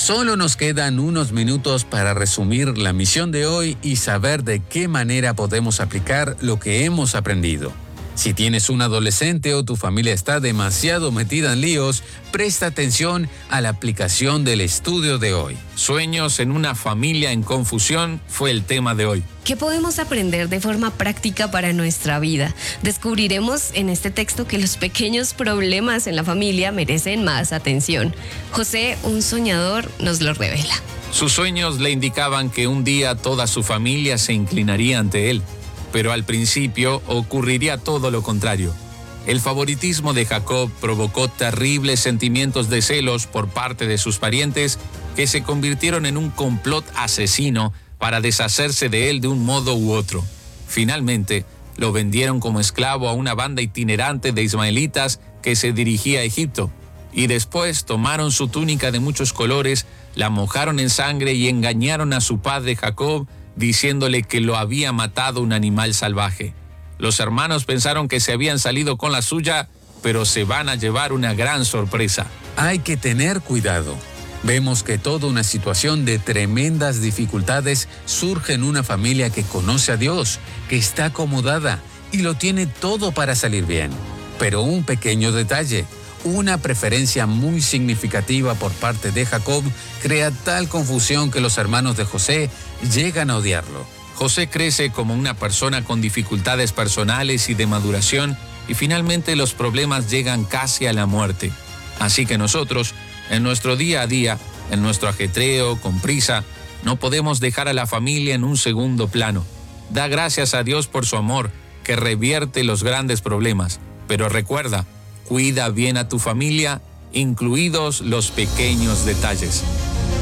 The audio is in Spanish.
Solo nos quedan unos minutos para resumir la misión de hoy y saber de qué manera podemos aplicar lo que hemos aprendido. Si tienes un adolescente o tu familia está demasiado metida en líos, presta atención a la aplicación del estudio de hoy. Sueños en una familia en confusión fue el tema de hoy. ¿Qué podemos aprender de forma práctica para nuestra vida? Descubriremos en este texto que los pequeños problemas en la familia merecen más atención. José, un soñador, nos lo revela. Sus sueños le indicaban que un día toda su familia se inclinaría ante él, pero al principio ocurriría todo lo contrario. El favoritismo de Jacob provocó terribles sentimientos de celos por parte de sus parientes que se convirtieron en un complot asesino para deshacerse de él de un modo u otro. Finalmente, lo vendieron como esclavo a una banda itinerante de ismaelitas que se dirigía a Egipto, y después tomaron su túnica de muchos colores, la mojaron en sangre y engañaron a su padre Jacob, diciéndole que lo había matado un animal salvaje. Los hermanos pensaron que se habían salido con la suya, pero se van a llevar una gran sorpresa. Hay que tener cuidado. Vemos que toda una situación de tremendas dificultades surge en una familia que conoce a Dios, que está acomodada y lo tiene todo para salir bien. Pero un pequeño detalle, una preferencia muy significativa por parte de Jacob, crea tal confusión que los hermanos de José llegan a odiarlo. José crece como una persona con dificultades personales y de maduración, y finalmente los problemas llegan casi a la muerte. Así que nosotros, en nuestro día a día, en nuestro ajetreo, con prisa, no podemos dejar a la familia en un segundo plano. Da gracias a Dios por su amor, que revierte los grandes problemas. Pero recuerda, cuida bien a tu familia, incluidos los pequeños detalles.